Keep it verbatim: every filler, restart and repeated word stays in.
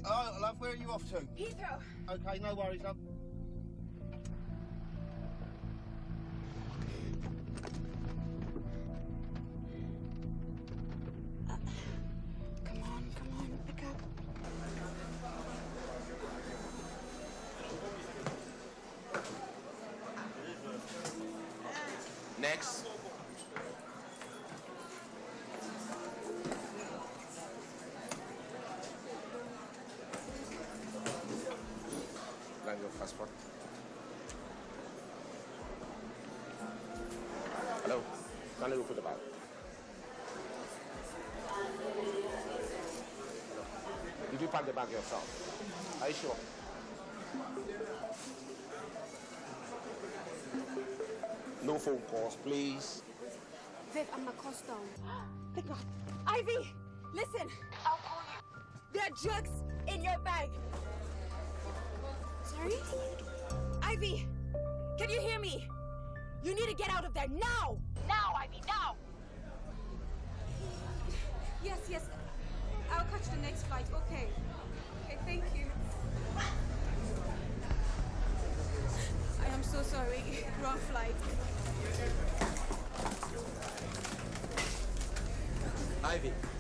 Oh, love, where are you off to? Heathrow. Okay, no worries, love. Uh, come on, come on, pick up. Next. Land your passport. Hello. Can you put the bag? Did you pack the bag yourself? Are you sure? No phone calls, please. Viv, I'm not cost down. Thank God. Ivy, listen. I'll call you. There are drugs in your bag. Sorry? Ivy, can you hear me? You need to get out of there now. Now, Ivy, now. Yes, yes. I'll catch the next flight. Okay. Okay, thank you. I am so sorry. Wrong flight. Ivy.